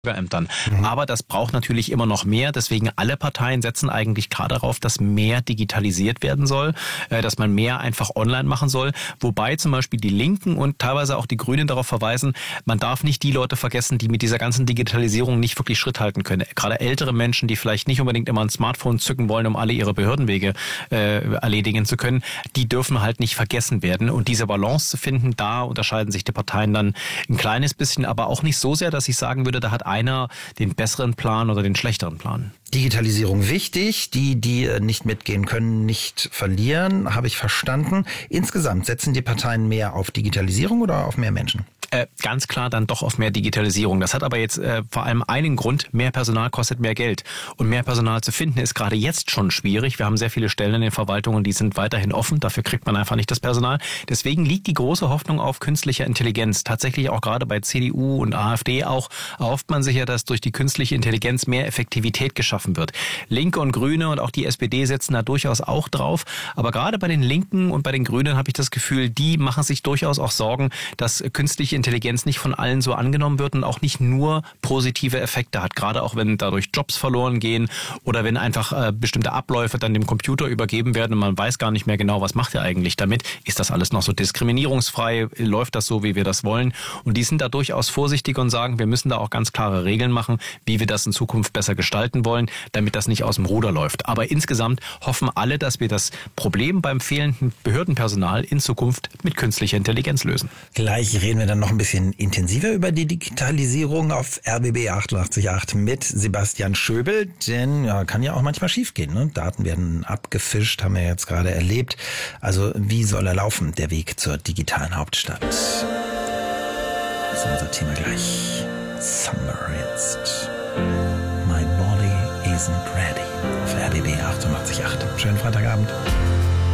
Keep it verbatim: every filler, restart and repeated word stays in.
Bürgerämtern. Mhm. Aber das braucht natürlich immer noch mehr. Deswegen alle Parteien setzen eigentlich gerade darauf, dass mehr digitalisiert werden soll, dass man mehr einfach online machen soll. Wobei zum Beispiel die Linken und teilweise auch die Grünen darauf verweisen, man darf nicht die Leute vergessen, die mit dieser ganzen Digitalisierung nicht wirklich Schritt halten können. Gerade ältere Menschen, die vielleicht nicht unbedingt immer ein Smartphone zücken wollen, um alle ihre Behördenwege äh, erledigen zu können, die dürfen halt nicht vergessen werden. Und diese Balance zu finden, da unterscheiden sich die Parteien dann ein kleines bisschen, aber auch nicht so sehr, dass ich sagen würde, da hat einer den besseren Plan oder den schlechteren Plan. Digitalisierung wichtig, die, die nicht mitgehen können, nicht verlieren, habe ich verstanden. Insgesamt setzen die Parteien mehr auf Digitalisierung oder auf mehr Menschen? Äh, ganz klar dann doch auf mehr Digitalisierung. Das hat aber jetzt äh, vor allem einen Grund, mehr Personal kostet mehr Geld. Und mehr Personal zu finden ist gerade jetzt schon schwierig. Wir haben sehr viele Stellen in den Verwaltungen, die sind weiterhin offen. Dafür kriegt man einfach nicht das Personal. Deswegen liegt die große Hoffnung auf künstliche Intelligenz. Tatsächlich auch gerade bei C D U und AfD auch erhofft man sich ja, dass durch die künstliche Intelligenz mehr Effektivität geschaffen wird. Linke und Grüne und auch die S P D setzen da durchaus auch drauf. Aber gerade bei den Linken und bei den Grünen habe ich das Gefühl, die machen sich durchaus auch Sorgen, dass künstliche Intelligenz nicht von allen so angenommen wird und auch nicht nur positive Effekte hat. Gerade auch wenn dadurch Jobs verloren gehen oder wenn einfach äh, bestimmte Abläufe dann dem Computer übergeben werden und man weiß gar nicht mehr genau, was macht er eigentlich damit. Ist das alles noch so diskriminierungsfrei? Läuft das so, wie wir das wollen? Und die sind da durchaus vorsichtig und sagen, wir müssen da auch ganz klare Regeln machen, wie wir das in Zukunft besser gestalten wollen, damit das nicht aus dem Ruder läuft. Aber insgesamt hoffen alle, dass wir das Problem beim fehlenden Behördenpersonal in Zukunft mit künstlicher Intelligenz lösen. Gleich reden wir dann noch ein bisschen intensiver über die Digitalisierung auf R B B achtundachtzig Komma acht mit Sebastian Schöbel, denn ja, kann ja auch manchmal schiefgehen, ne? Daten werden abgefischt, haben wir jetzt gerade erlebt. Also wie soll er laufen, der Weg zur digitalen Hauptstadt? Das ist unser Thema gleich. Summer jetzt. My body isn't ready. Auf R B B achtundachtzig Komma acht. Schönen Freitagabend.